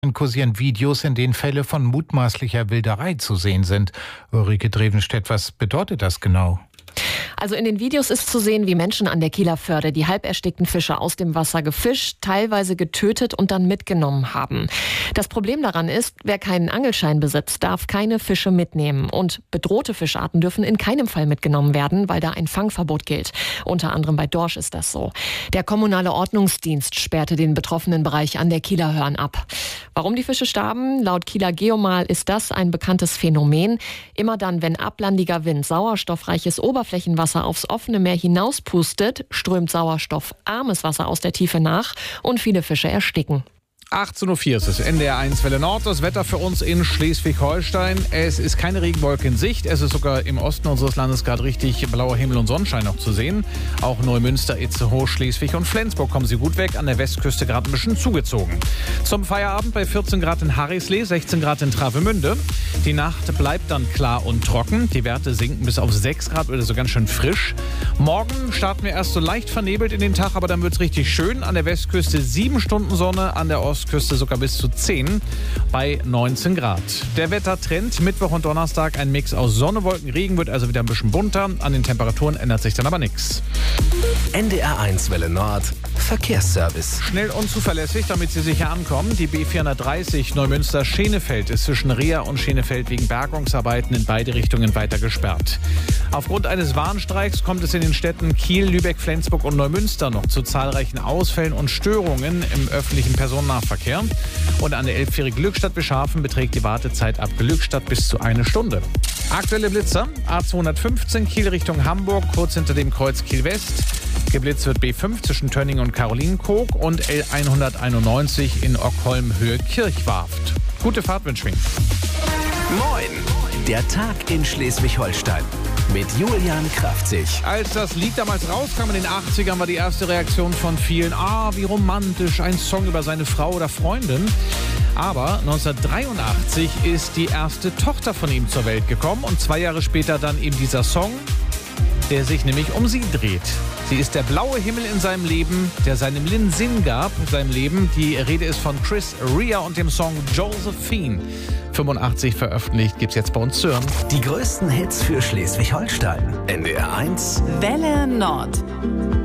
Kursieren Videos, in denen Fälle von mutmaßlicher Wilderei zu sehen sind. Ulrike Drevenstedt, was bedeutet das genau? Also in den Videos ist zu sehen, wie Menschen an der Kieler Förde die halb erstickten Fische aus dem Wasser gefischt, teilweise getötet und dann mitgenommen haben. Das Problem daran ist, wer keinen Angelschein besitzt, darf keine Fische mitnehmen. Und bedrohte Fischarten dürfen in keinem Fall mitgenommen werden, weil da ein Fangverbot gilt. Unter anderem bei Dorsch ist das so. Der kommunale Ordnungsdienst sperrte den betroffenen Bereich an der Kieler Hörn ab. Warum die Fische starben? Laut Kieler Geomal ist das ein bekanntes Phänomen. Immer dann, wenn ablandiger Wind sauerstoffreiches Oberflächenwasser aufs offene Meer hinauspustet, strömt sauerstoffarmes Wasser aus der Tiefe nach und viele Fische ersticken. 18.04 Uhr ist es, NDR 1 Welle Nord. Das Wetter für uns in Schleswig-Holstein. Es ist keine Regenwolke in Sicht. Es ist sogar im Osten unseres Landes gerade richtig blauer Himmel und Sonnenschein noch zu sehen. Auch Neumünster, Itzehoe, Schleswig und Flensburg kommen sie gut weg. An der Westküste gerade ein bisschen zugezogen. Zum Feierabend bei 14 Grad in Harrislee, 16 Grad in Travemünde. Die Nacht bleibt dann klar und trocken. Die Werte sinken bis auf 6 Grad oder so ganz schön frisch. Morgen starten wir erst so leicht vernebelt in den Tag, aber dann wird es richtig schön. An der Westküste 7 Stunden Sonne, an der Ostküste sogar bis zu 10 bei 19 Grad. Der Wettertrend Mittwoch und Donnerstag ein Mix aus Sonne, Wolken, Regen, wird also wieder ein bisschen bunter. An den Temperaturen ändert sich dann aber nichts. NDR 1 Welle Nord Verkehrsservice. Schnell und zuverlässig, damit Sie sicher ankommen. Die B430 Neumünster-Schenefeld ist zwischen Reher und Schenefeld wegen Bergungsarbeiten in beide Richtungen weiter gesperrt. Aufgrund eines Warnstreiks kommt es in den Städten Kiel, Lübeck, Flensburg und Neumünster noch zu zahlreichen Ausfällen und Störungen im öffentlichen Personennahverkehr. Und an der Elbfähre Glückstadt-Bescharfen beträgt die Wartezeit ab Glückstadt bis zu 1 Stunde. Aktuelle Blitzer: A215 Kiel Richtung Hamburg, kurz hinter dem Kreuz Kiel West. Geblitzt wird B5 zwischen Tönning und Karolinenkoog und L191 in Ockholm Höhe Kirchwarft. Gute Fahrt wünschen wir. Moin! Der Tag in Schleswig-Holstein mit Julian Kraftzig. Als das Lied damals rauskam in den 80ern, war die erste Reaktion von vielen: wie romantisch, ein Song über seine Frau oder Freundin. Aber 1983 ist die erste Tochter von ihm zur Welt gekommen und 2 Jahre später dann eben dieser Song, der sich nämlich um sie dreht. Sie ist der blaue Himmel in seinem Leben, der seinem Leben Sinn gab, seinem Leben. Die Rede ist von Chris Rea und dem Song Josephine. 85 veröffentlicht, gibt's jetzt bei uns zu hören. Die größten Hits für Schleswig-Holstein. NDR 1 Welle Nord.